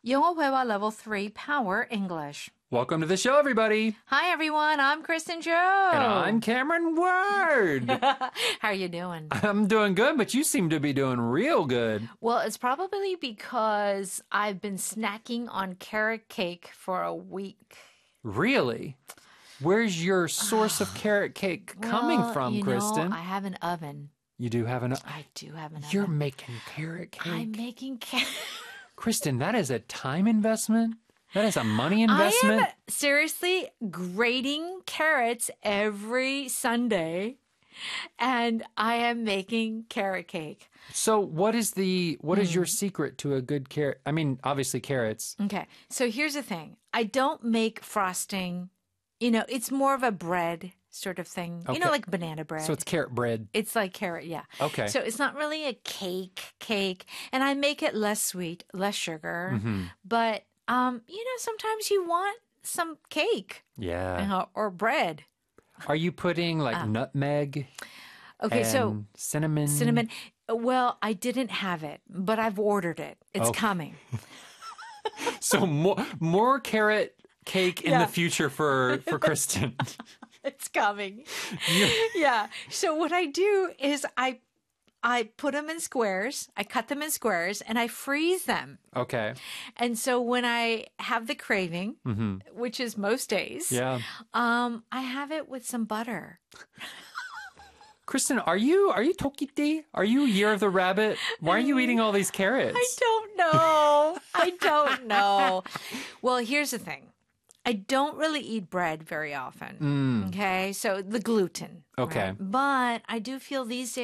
영어 회화 Level 3 Power English. Welcome to the show, everybody. Hi, everyone. I'm Kristen Joe. And I'm Cameron Ward. How are you doing? I'm doing good, but you seem to be doing real good. Well, it's probably because I've been snacking on carrot cake for a week. Really? Where's your source of carrot cake coming from, Kristen? I have an oven. You do have an oven? I do have an oven. You're making carrot cake. I'm making carrot. Kristen, that is a time investment. That is a money investment. I am seriously grating carrots every Sunday, and I am making carrot cake. So what is your secret to a good carrot? I mean, obviously carrots. Okay, so here's the thing. I don't make frosting. You know, it's more of a bread sort of thing. Okay. You know, like banana bread. So it's carrot bread. It's like carrot, yeah. Okay. So it's not really a cake. And I make it less sweet, less sugar. Mm-hmm. But, sometimes you want some cake. Yeah. Or bread. Are you putting like nutmeg? Okay, so and cinnamon. cinnamon. Well, I didn't have it, but I've ordered it. It's coming. So more carrot cake in the future for Kristen. It's coming. Yeah. So what I do is I put them in squares. I cut them in squares and I freeze them. Okay. And so when I have the craving, which is most days, I have it with some butter. Kristen, are you Tokiti? Are you Year of the Rabbit? Why are you eating all these carrots? I don't know. Well, here's the thing. I don't really eat bread very often. Okay. So the gluten. Okay. Right? But I do feel these days